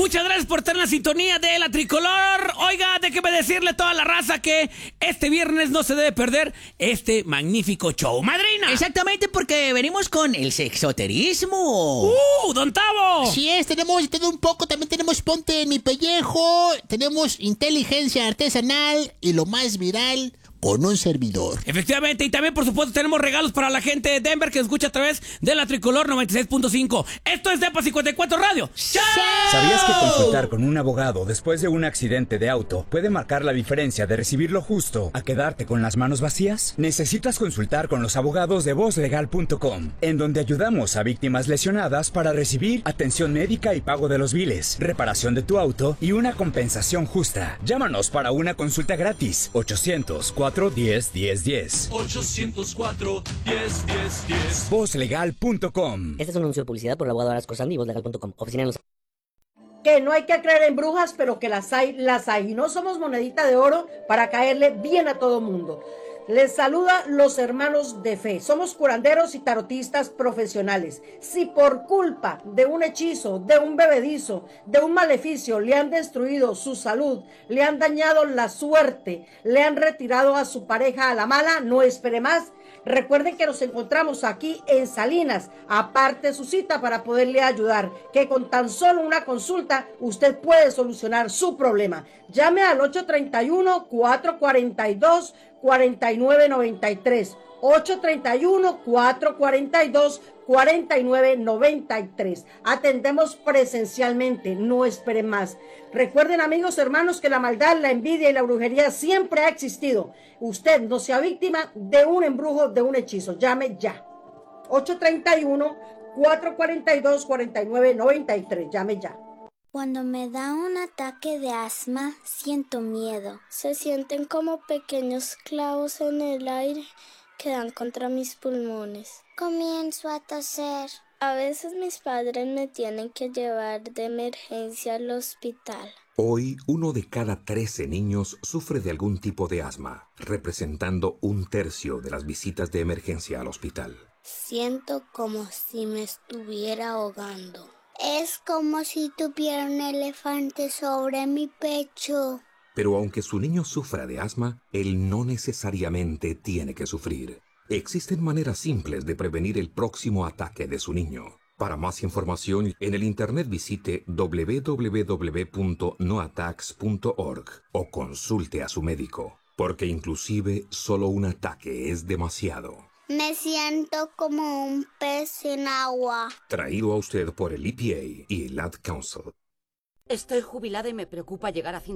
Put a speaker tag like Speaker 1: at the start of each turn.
Speaker 1: Muchas gracias por tener la sintonía de La Tricolor. Oiga, déjeme decirle a toda la raza que este viernes no se debe perder este magnífico show, madrina.
Speaker 2: Exactamente, porque venimos con el sexoterismo.
Speaker 1: ¡Don Tavo!
Speaker 3: Así es, tenemos todo un poco, también tenemos Ponte en mi pellejo, tenemos inteligencia artesanal y lo más viral, con un servidor.
Speaker 1: Efectivamente, y también por supuesto tenemos regalos para la gente de Denver que escucha a través de La Tricolor 96.5. Esto es DEPA 54 Radio. ¡Chao!
Speaker 4: ¿Sabías que consultar con un abogado después de un accidente de auto puede marcar la diferencia de recibir lo justo a quedarte con las manos vacías? Necesitas consultar con los abogados de vozlegal.com, en donde ayudamos a víctimas lesionadas para recibir atención médica y pago de los biles, reparación de tu auto y una compensación justa. Llámanos para una consulta gratis. 800-410-1010.
Speaker 5: 804-10-10-10.
Speaker 4: Vozlegal.com.
Speaker 6: Este es un anuncio de publicidad por el abogado Arasco Sandy y vozlegal.com. Oficina en Los...
Speaker 7: Que no hay que creer en brujas, pero que las hay, las hay. Y no somos monedita de oro para caerle bien a todo mundo. Les saluda los hermanos de fe. Somos curanderos y tarotistas profesionales. Si por culpa de un hechizo, de un bebedizo, de un maleficio le han destruido su salud, le han dañado la suerte, le han retirado a su pareja a la mala, no espere más. Recuerden que nos encontramos aquí en Salinas. Aparte su cita para poderle ayudar, que con tan solo una consulta usted puede solucionar su problema. Llame al 831-442-4993. 831-442-4993. Atendemos presencialmente, no esperen más. Recuerden, amigos, hermanos, que la maldad, la envidia y la brujería siempre ha existido. Usted no sea víctima de un embrujo, de un hechizo. Llame ya. 831-442-4993. Llame ya.
Speaker 8: Cuando me da un ataque de asma, siento miedo. Se sienten como pequeños clavos en el aire que dan contra mis pulmones.
Speaker 9: Comienzo a toser.
Speaker 8: A veces mis padres me tienen que llevar de emergencia al hospital.
Speaker 10: Hoy, 1 de cada 13 niños sufre de algún tipo de asma, representando 1/3 de las visitas de emergencia al hospital.
Speaker 8: Siento como si me estuviera ahogando.
Speaker 9: Es como si tuviera un elefante sobre mi pecho.
Speaker 10: Pero aunque su niño sufra de asma, él no necesariamente tiene que sufrir. Existen maneras simples de prevenir el próximo ataque de su niño. Para más información, en el internet visite www.noattacks.org o consulte a su médico, porque inclusive solo un ataque es demasiado.
Speaker 9: Me siento como un pez en agua.
Speaker 10: Traído a usted por el EPA y el Ad Council.
Speaker 11: Estoy jubilada y me preocupa llegar a fin